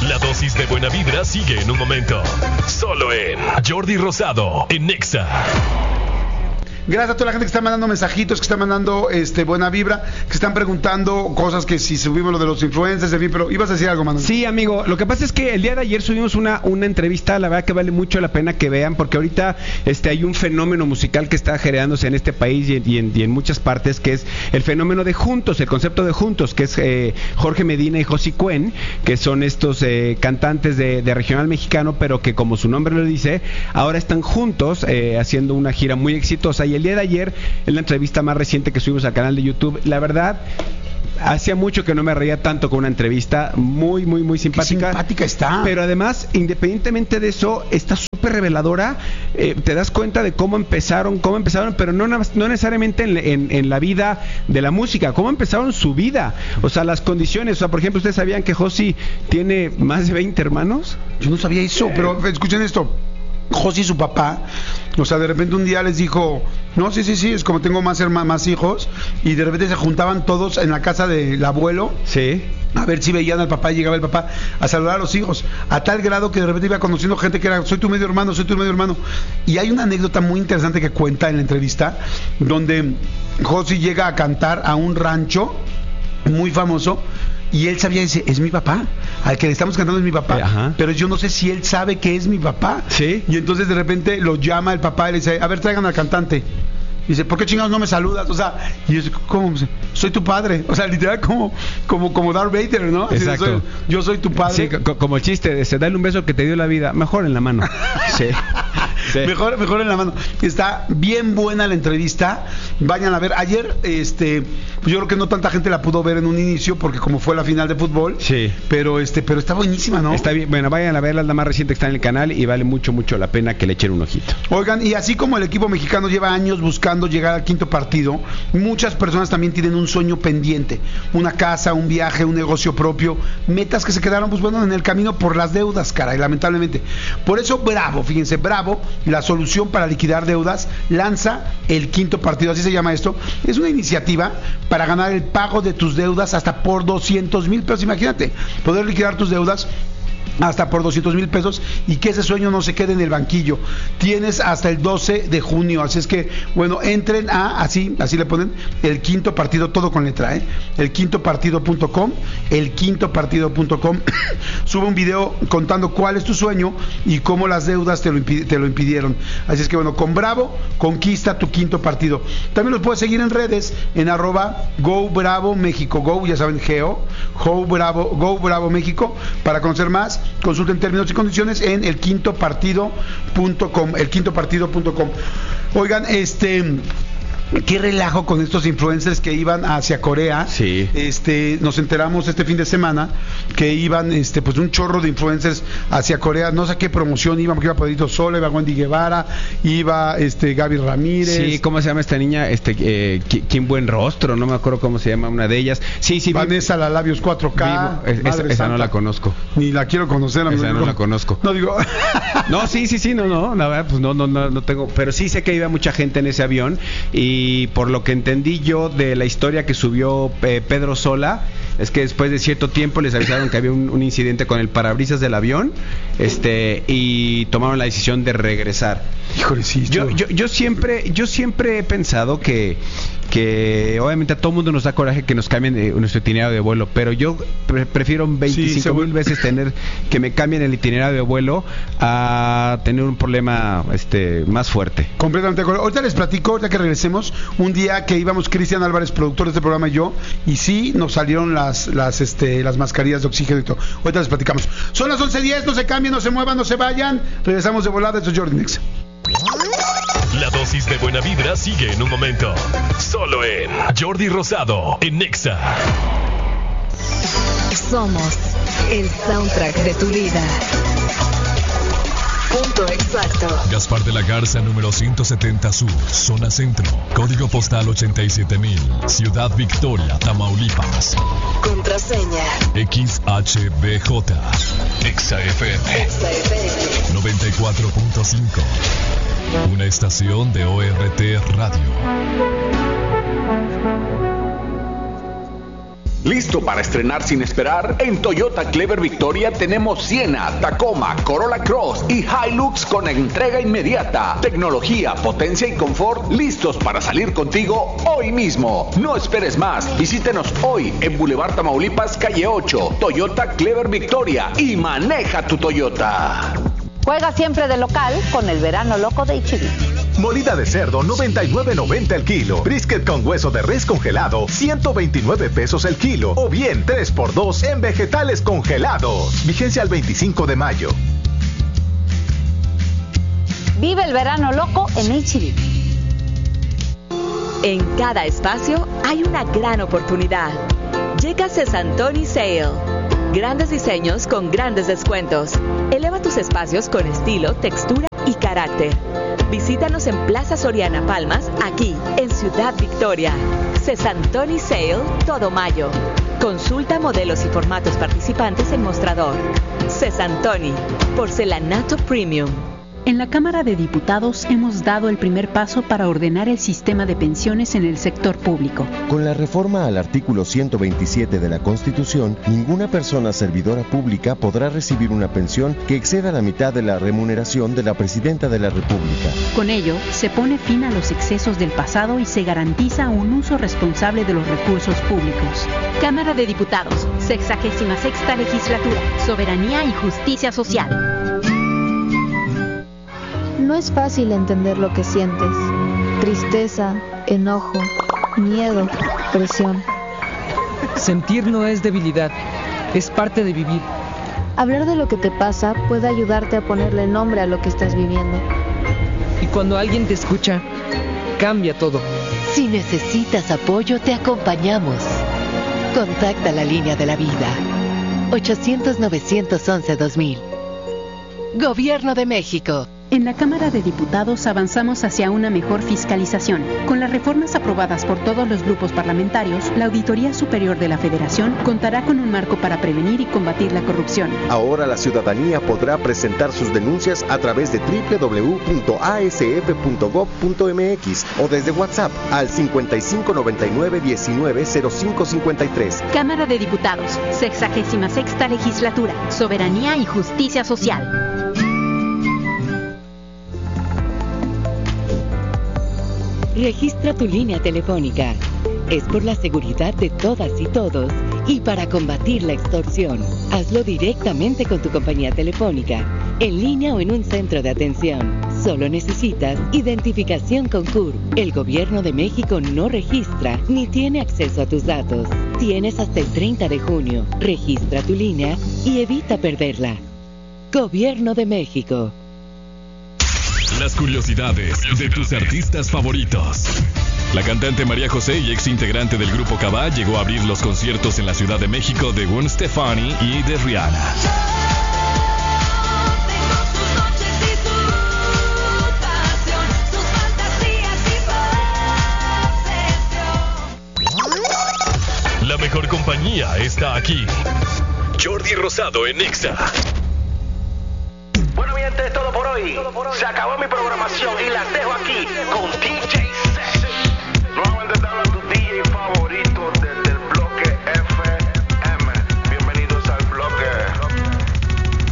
La dosis de buena vibra sigue en un momento. Solo en Jordi Rosado, en Nexa. Gracias a toda la gente que está mandando mensajitos, que está mandando buena vibra, que están preguntando cosas que si subimos lo de los influencers, en fin, pero ibas a decir algo, Manuel. Sí, amigo, lo que pasa es que el día de ayer subimos una entrevista, la verdad que vale mucho la pena que vean, porque ahorita hay un fenómeno musical que está generándose en este país y en muchas partes, que es el fenómeno de Juntos, el concepto de Juntos, que es Jorge Medina y Josi Cuen, que son estos cantantes de regional mexicano, pero que como su nombre lo dice, ahora están juntos haciendo una gira muy exitosa. Y el día de ayer, en la entrevista más reciente que subimos al canal de YouTube, la verdad, hacía mucho que no me reía tanto con una entrevista muy, muy, muy simpática. Qué simpática está. Pero además, independientemente de eso, está súper reveladora. Te das cuenta de cómo empezaron, pero no necesariamente en la vida de la música, cómo empezaron su vida. O sea, las condiciones. O sea, por ejemplo, ¿ustedes sabían que Josi tiene más de 20 hermanos? Yo no sabía eso, pero escuchen esto. Josi y su papá, o sea, de repente un día les dijo, no, sí, es como tengo más hijos, y de repente se juntaban todos en la casa del abuelo. Sí. A ver si veían al papá, y llegaba el papá a saludar a los hijos, a tal grado que de repente iba conociendo gente que era, soy tu medio hermano. Y hay una anécdota muy interesante que cuenta en la entrevista, donde Josi llega a cantar a un rancho muy famoso, y él sabía, dice, es mi papá, al que le estamos cantando es mi papá. Ajá. Pero yo no sé si él sabe que es mi papá. Sí. Y entonces de repente lo llama el papá y le dice, a ver, traigan al cantante. Y dice, ¿por qué chingados no me saludas? O sea, y es como, soy tu padre. O sea, literal como Darth Vader, ¿no? Así, exacto. Yo soy tu padre. Sí, como el chiste de dale un beso que te dio la vida, mejor en la mano. Sí. Sí. Mejor en la mano. Está bien buena la entrevista. Vayan a ver. Ayer, pues yo creo que no tanta gente la pudo ver en un inicio porque como fue la final de fútbol. Sí. Pero está buenísima, ¿no? Está bien. Bueno, vayan a verla, la más reciente que está en el canal y vale mucho, mucho la pena que le echen un ojito. Oigan, y así como el equipo mexicano lleva años buscando llegar al quinto partido, muchas personas también tienen un sueño pendiente, una casa, un viaje, un negocio propio, metas que se quedaron, pues bueno, en el camino por las deudas, caray, lamentablemente. Por eso Bravo, fíjense, Bravo, la solución para liquidar deudas, lanza el quinto partido, así se llama esto. Es una iniciativa para ganar el pago de tus deudas hasta por 200,000 pesos, imagínate, poder liquidar tus deudas hasta por 200,000 pesos y que ese sueño no se quede en el banquillo. Tienes hasta el 12 de junio, así es que, bueno, entren a, así le ponen, el quinto partido, todo con letra, elquintopartido.com, elquintopartido.com. Sube un video contando cuál es tu sueño y cómo las deudas te lo impidieron. Así es que, bueno, con Bravo, conquista tu quinto partido. También los puedes seguir en redes, en @GoBravoMéxico, Go, ya saben, Go Bravo México, para conocer más. Consulten términos y condiciones en elquintopartido.com, elquintopartido.com. Oigan, qué relajo con estos influencers que iban hacia Corea. Sí. Nos enteramos este fin de semana que iban pues un chorro de influencers hacia Corea. No sé qué promoción iban, porque iba Pedrito Sola, iba Wendy Guevara, iba Gaby Ramírez. Sí, ¿cómo se llama esta niña? Kim Buen Rostro, no me acuerdo cómo se llama una de ellas. Sí, Vanessa La Labios 4K. Esa no la conozco. Ni la quiero conocer. Esa no la conozco. No digo. No, sí, no, la verdad, pues no tengo, pero sí sé que iba mucha gente en ese avión y por lo que entendí yo de la historia que subió Pedro Sola, es que después de cierto tiempo les avisaron que había un incidente con el parabrisas del avión, y tomaron la decisión de regresar. Híjole, sí. Yo siempre he pensado que obviamente a todo mundo nos da coraje que nos cambien nuestro itinerario de vuelo, pero yo prefiero 25,000 veces tener que me cambien el itinerario de vuelo a tener un problema más fuerte. Completamente de acuerdo. Ahorita les platico, ahorita que regresemos, un día que íbamos Cristian Álvarez, productor de este programa, y yo, y sí nos salieron las mascarillas de oxígeno y todo. Ahorita les platicamos. Son las 11:10, no se cambien, no se muevan, no se vayan. Regresamos de volada. Esto es Jordi Nexa. La dosis de buena vibra sigue en un momento. Solo en Jordi Rosado, en Nexa. Somos el soundtrack de tu vida. Punto exacto. Gaspar de la Garza, número 170 Sur, zona centro. Código postal 87,000. Ciudad Victoria, Tamaulipas. Contraseña XHBJ. Nexa FM 94.5. Una estación de ORT Radio. ¿Listo para estrenar sin esperar? En Toyota Clever Victoria tenemos Siena, Tacoma, Corolla Cross y Hilux con entrega inmediata. Tecnología, potencia y confort listos para salir contigo hoy mismo. No esperes más. Visítenos hoy en Boulevard Tamaulipas, calle 8. Toyota Clever Victoria y maneja tu Toyota. Juega siempre de local con el verano loco de H-E-B. Molida de cerdo, 99.90 el kilo. Brisket con hueso de res congelado, 129 pesos el kilo. O bien 3x2 en vegetales congelados. Vigencia al 25 de mayo. Vive el verano loco en H-E-B. En cada espacio hay una gran oportunidad. Llega Cesantoni Sale. Grandes diseños con grandes descuentos. Eleva tus espacios con estilo, textura y carácter. Visítanos en Plaza Soriana Palmas, aquí en Ciudad Victoria. Cesantoni Sale, todo mayo. Consulta modelos y formatos participantes en mostrador. Cesantoni, porcelanato premium. En la Cámara de Diputados hemos dado el primer paso para ordenar el sistema de pensiones en el sector público. Con la reforma al artículo 127 de la Constitución, ninguna persona servidora pública podrá recibir una pensión que exceda la mitad de la remuneración de la Presidenta de la República. Con ello, se pone fin a los excesos del pasado y se garantiza un uso responsable de los recursos públicos. Cámara de Diputados, 66ª Legislatura, Soberanía y Justicia Social. No es fácil entender lo que sientes. Tristeza, enojo, miedo, presión. Sentir no es debilidad, es parte de vivir. Hablar de lo que te pasa puede ayudarte a ponerle nombre a lo que estás viviendo. Y cuando alguien te escucha, cambia todo. Si necesitas apoyo, te acompañamos. Contacta la línea de la vida. 800-911-2000. Gobierno de México. En la Cámara de Diputados avanzamos hacia una mejor fiscalización. Con las reformas aprobadas por todos los grupos parlamentarios, la Auditoría Superior de la Federación contará con un marco para prevenir y combatir la corrupción. Ahora la ciudadanía podrá presentar sus denuncias a través de www.asf.gov.mx o desde WhatsApp al 5599-190553. Cámara de Diputados, 66ª Legislatura, Soberanía y Justicia Social. Registra tu línea telefónica. Es por la seguridad de todas y todos y para combatir la extorsión. Hazlo directamente con tu compañía telefónica, en línea o en un centro de atención. Solo necesitas identificación con CURP. El Gobierno de México no registra ni tiene acceso a tus datos. Tienes hasta el 30 de junio. Registra tu línea y evita perderla. Gobierno de México. Las curiosidades de tus artistas favoritos. La cantante María José y ex integrante del grupo Cabá llegó a abrir los conciertos en la Ciudad de México de Gwen Stefani y de Rihanna. La mejor compañía está aquí. Jordi Rosado en Exa. Bueno, mi gente, es todo por hoy. Se acabó mi programación y las dejo aquí con DJ